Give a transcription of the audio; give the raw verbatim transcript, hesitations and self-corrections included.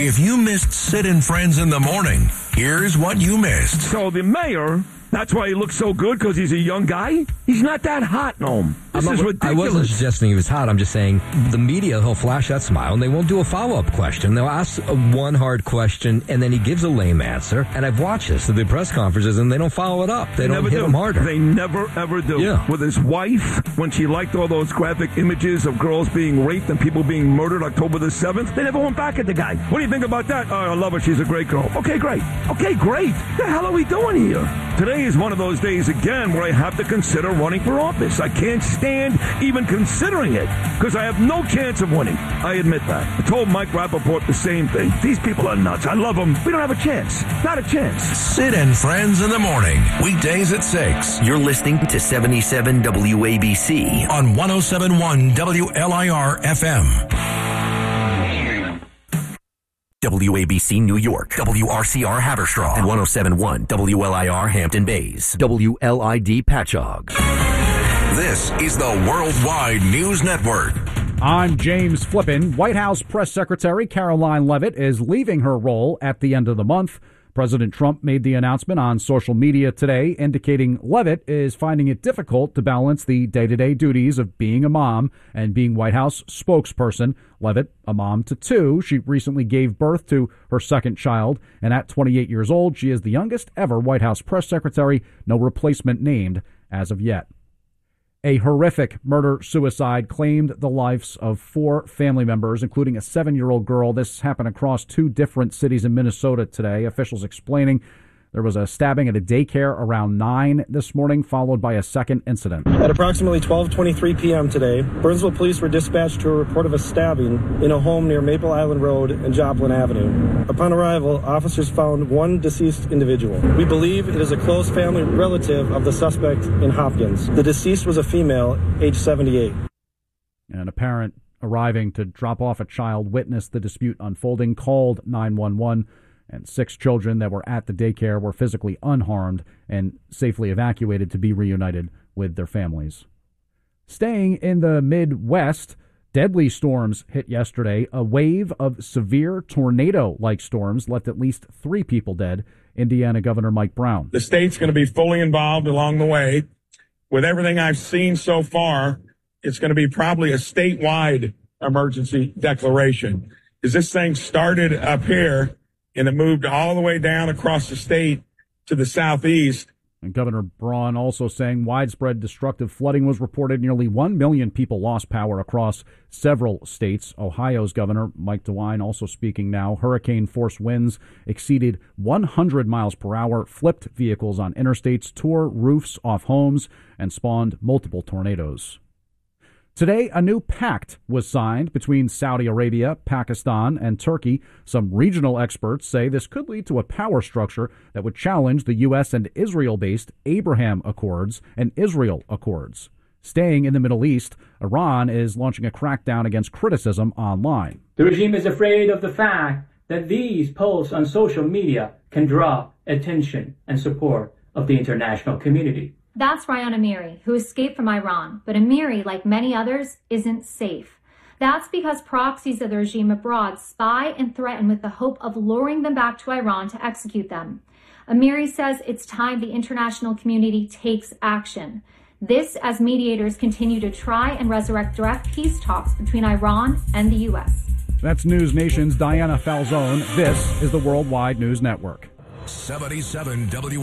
If you missed Sid and Friends in the Morning, here's what you missed. So the mayor, that's why he looks so good, because he's a young guy? He's not that hot, Noam. This not, is ridiculous. I wasn't suggesting he was hot. I'm just saying the media, he'll flash that smile, and they won't do a follow-up question. They'll ask one hard question, and then he gives a lame answer. And I've watched this at the press conferences, and they don't follow it up. They, they don't never hit do. him harder. They never, ever do. Yeah. With his wife, when she liked all those graphic images of girls being raped and people being murdered October the seventh, they never went back at the guy. What do you think about that? Oh, I love her. She's a great girl. Okay, great. Okay, great. What the hell are we doing here? Today is one of those days, again, where I have to consider running for office. I can't stand even considering it because I have no chance of winning. I admit that. I told Mike Rappaport the same thing. These people are nuts. I love them. We don't have a chance. Not a chance. Sid and Friends in the Morning, weekdays at six. You're listening to seventy-seven W A B C on one oh seven point one W L I R F M. W A B C New York, W R C R Haverstraw, and one oh seven point one W L I R Hampton Bays, W L I D Patchogue. This is the Worldwide News Network. I'm James Flippin. White House Press Secretary Caroline Leavitt is leaving her role at the end of the month. President Trump made the announcement on social media today, indicating Leavitt is finding it difficult to balance the day-to-day duties of being a mom and being White House spokesperson. Leavitt, a mom to two, she recently gave birth to her second child, and at twenty-eight years old, she is the youngest ever White House press secretary, no replacement named as of yet. A horrific murder-suicide claimed the lives of four family members, including a seven-year-old girl. This happened across two different cities in Minnesota today. Officials explaining there was a stabbing at a daycare around nine this morning, followed by a second incident. At approximately twelve twenty-three p.m. today, Burnsville police were dispatched to a report of a stabbing in a home near Maple Island Road and Joplin Avenue. Upon arrival, officers found one deceased individual. We believe it is a close family relative of the suspect in Hopkins. The deceased was a female, age seventy-eight. And a parent arriving to drop off a child witnessed the dispute unfolding, called nine one one. And six children that were at the daycare were physically unharmed and safely evacuated to be reunited with their families. Staying in the Midwest, deadly storms hit yesterday. A wave of severe tornado-like storms left at least three people dead. Indiana Governor Mike Brown. The state's going to be fully involved along the way. With everything I've seen so far, it's going to be probably a statewide emergency declaration. As this thing started up here, and it moved all the way down across the state to the southeast. And Governor Braun also saying widespread destructive flooding was reported. Nearly one million people lost power across several states. Ohio's Governor Mike DeWine also speaking now. Hurricane-force winds exceeded one hundred miles per hour, flipped vehicles on interstates, tore roofs off homes, and spawned multiple tornadoes. Today, a new pact was signed between Saudi Arabia, Pakistan, and Turkey. Some regional experts say this could lead to a power structure that would challenge the U S and Israel-based Abraham Accords and Israel Accords. Staying in the Middle East, Iran is launching a crackdown against criticism online. The regime is afraid of the fact that these posts on social media can draw attention and support of the international community. That's Ryan Amiri, who escaped from Iran. But Amiri, like many others, isn't safe. That's because proxies of the regime abroad spy and threaten with the hope of luring them back to Iran to execute them. Amiri says it's time the international community takes action. This as mediators continue to try and resurrect direct peace talks between Iran and the U S. That's News Nation's Diana Falzone. This is the Worldwide News Network. seventy-seven W